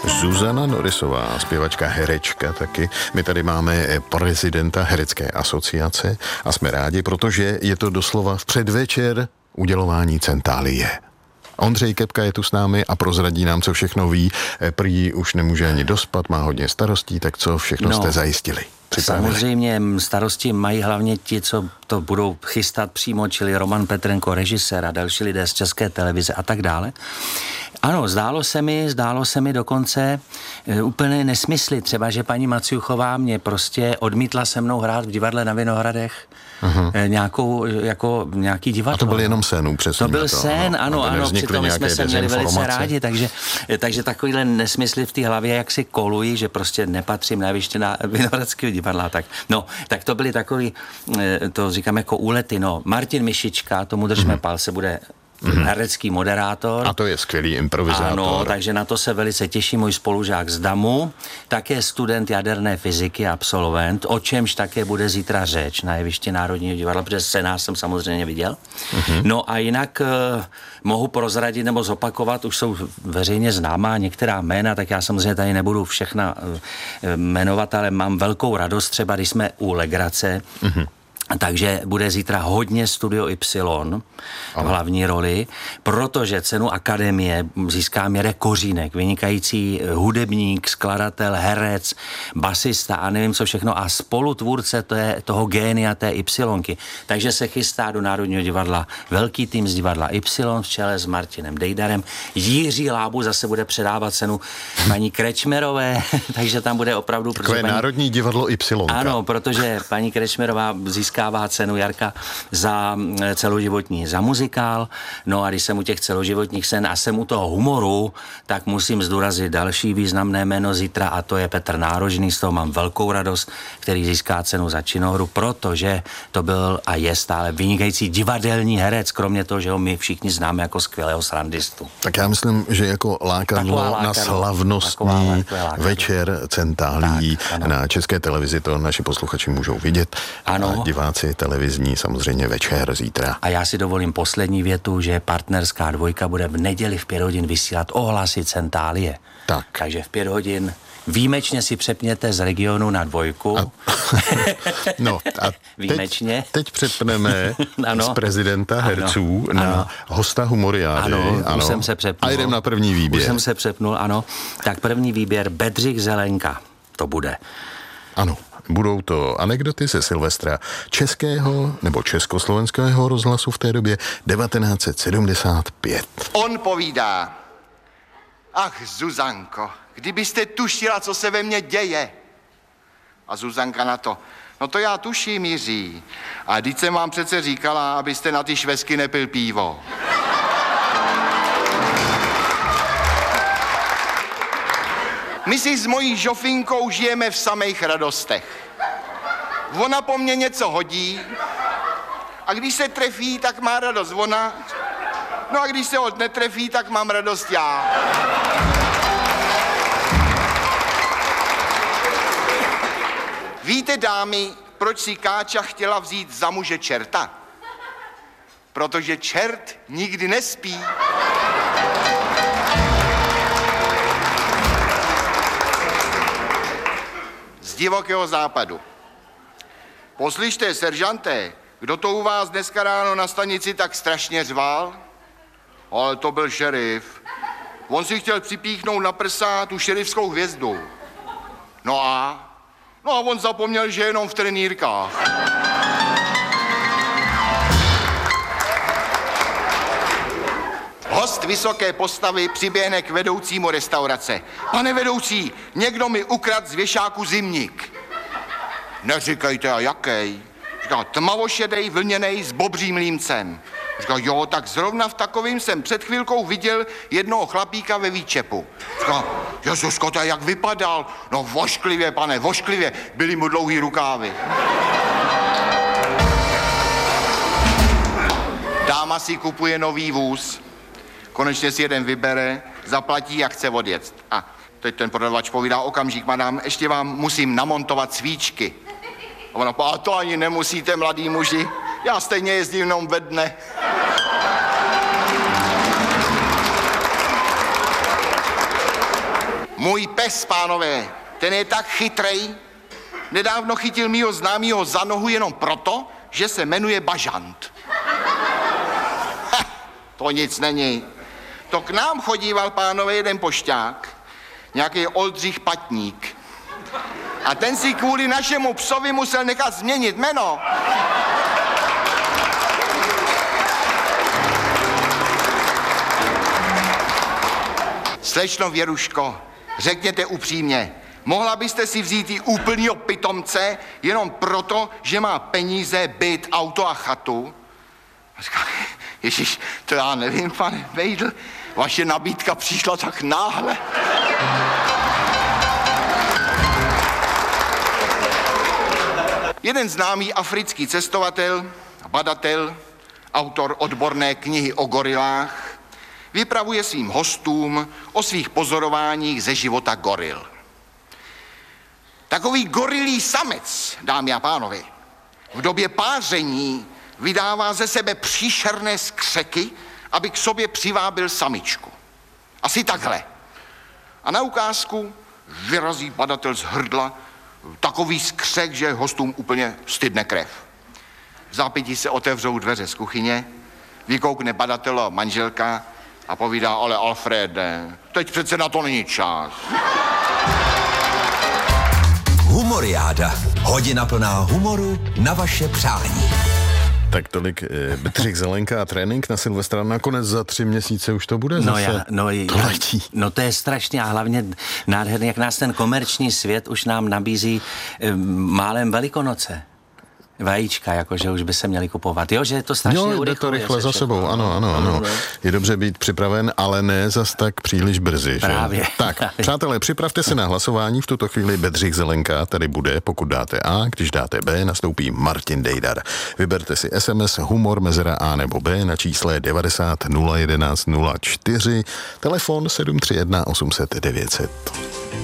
Zuzana Norisová, zpěvačka, herečka taky. My tady máme prezidenta Herecké asociace a jsme rádi, protože je to doslova v předvečer udělování centálie. Ondřej Kepka je tu s námi a prozradí nám, co všechno ví. Prý už nemůže ani dospat, má hodně starostí, tak co všechno jste zajistili? Samozřejmě starosti mají hlavně ti, co to budou chystat přímo, čili Roman Petrenko, režisér a další lidé z České televize a tak dále. Ano, zdálo se mi dokonce úplně nesmysly. Třeba, že paní Maciuchová mě prostě odmítla se mnou hrát v divadle na Vinohradech nějaký divadlo. A to byl jenom sen, přesně. To byl sen, ano, přitom jsme se měli velice rádi, takže takovýhle nesmysly v té hlavě, jak si kolují, že prostě nepatřím na jeviště na Vinohradského divadla. Tak to byly takový, to říkám jako úlety, Martin Mišička, tomu držíme palce, bude herecký moderátor. A to je skvělý improvizátor. Ano, takže na to se velice těší můj spolužák z DAMu, také student jaderné fyziky, absolvent, o čemž také bude zítra řeč na jevišti Národního divadla, protože scénář jsem samozřejmě viděl. No a jinak mohu prozradit nebo zopakovat, už jsou veřejně známá některá jména, tak já samozřejmě tady nebudu všechna jmenovat, ale mám velkou radost třeba, když jsme u legrace, takže bude zítra hodně Studio Y v hlavní roli, protože cenu Akademie získá Mirek Kořínek, vynikající hudebník, skladatel, herec, basista a nevím co všechno a spolutvůrce toho génia té Ypsilonky. Takže se chystá do Národního divadla velký tým z divadla Y v čele s Martinem Dejdarem. Jiří Lábu zase bude předávat cenu paní Krečmerové, takže tam bude opravdu... Takové Národní divadlo Ypsilonka. Ano, protože paní Krečmerová získává cenu Jarka za celoživotní, za muzikál. No a když jsem u těch celoživotních cen a jsem u toho humoru, tak musím zdůraznit další významné jméno zítra a to je Petr Nárožný, z toho mám velkou radost, který získá cenu za činohru, protože to byl a je stále vynikající divadelní herec, kromě toho, že ho my všichni známe jako skvělého srandistu. Tak já myslím, že jako lákadlo na slavnostní večer centálí na České televizi, to naši posluchači můžou vidět. Ano. A diváci televizní samozřejmě večer zítra. A já si dovolím poslední větu, že Partnerská dvojka bude v neděli v 5 hodin vysílat ohlasy centálie. Tak. Takže v 5 hodin výjimečně si přepněte z Regionu na 2. Výjimečně. Teď přepneme z prezidenta herců na hosta humoriády. Ano, už jsem se přepnul. A jdem na první výběr. Už jsem se přepnul, ano. Tak první výběr Bedřich Zelenka. To bude. Ano. Budou to anekdoty ze Silvestra českého nebo československého rozhlasu v té době 1975. On povídá: ach, Zuzanko, kdybyste tušila, co se ve mně děje. A Zuzanka na to: no to já tuším, Jiří. A vždyť jsem vám přece říkala, abyste na ty švesky nepil pivo. My si s mojí Žofinkou žijeme v samých radostech. Ona po mně něco hodí a když se trefí, tak má radost ona. No a když se od netrefí, tak mám radost já. Víte, dámy, proč si Káča chtěla vzít za muže čerta? Protože čert nikdy nespí. Z divokého západu. Poslyšte, seržante, kdo to u vás dneska ráno na stanici tak strašně řval? Ale to byl šerif. On si chtěl připíchnout na prsa tu šerifskou hvězdu. No a on zapomněl, že jenom v trenýrkách. Host vysoké postavy přiběhne k vedoucímu restaurace. Pane vedoucí, někdo mi ukradl z věšáku zimník. Neříkejte, a jaký? Říká, tmavošedej, vlněnej s bobřím límcem. Říká, jo, tak zrovna v takovým jsem před chvilkou viděl jednoho chlapíka ve výčepu. Říká, Jezuško, to jak vypadal? No vošklivě, pane, vošklivě, byly mu dlouhý rukávy. Dáma si kupuje nový vůz. Konečně si jeden vybere, zaplatí, jak chce odjet. A teď ten prodavač povídá: okamžik, madam, ještě vám musím namontovat svíčky. A ona: a to ani nemusíte, mladý muži, já stejně jezdím jenom ve dne. Můj pes, pánové, ten je tak chytrej. Nedávno chytil mýho známýho za nohu jenom proto, že se jmenuje Bažant. To nic není. To k nám chodíval, pánové, jeden pošťák, nějaký Oldřich Patník. A ten si kvůli našemu psovi musel nechat změnit jméno. Slečno Věruško, řekněte upřímně, mohla byste si vzít i úplnýho pitomce jenom proto, že má peníze, byt, auto a chatu? A říká, ježiš, to já nevím, pane Vejdl, vaše nabídka přišla tak náhle. Jeden známý africký cestovatel, badatel, autor odborné knihy o gorilách, vypravuje svým hostům o svých pozorováních ze života goril. Takový gorilí samec, dámy a pánové, v době páření vydává ze sebe příšerné skřeky, aby k sobě přivábil samičku. Asi takhle. A na ukázku vyrazí badatel z hrdla takový skřek, že hostům úplně stydne krev. V zápětí se otevřou dveře z kuchyně, vykoukne badatel manželka a povídá, ale Alfrede, teď přece na to není čas. Humoriáda. Hodina plná humoru na vaše přání. Tak tolik Bedřich Zelenka a trénink na Silvestra. Nakonec za 3 měsíce už to bude zase. To letí. No to je strašně a hlavně nádherný, jak nás ten komerční svět už nám nabízí málem Velikonoce. Vajíčka, jakože už by se měli kupovat. Jo, že je to strašně urychluje. Jo, jde to rychle za sebou, ano. Je dobře být připraven, ale ne zas tak příliš brzy. Právě. Že? Tak, přátelé, připravte se na hlasování. V tuto chvíli Bedřich Zelenka tady bude, pokud dáte A, když dáte B, nastoupí Martin Dejdar. Vyberte si SMS humor mezera A nebo B na čísle 90 011 04, telefon 731 800 900.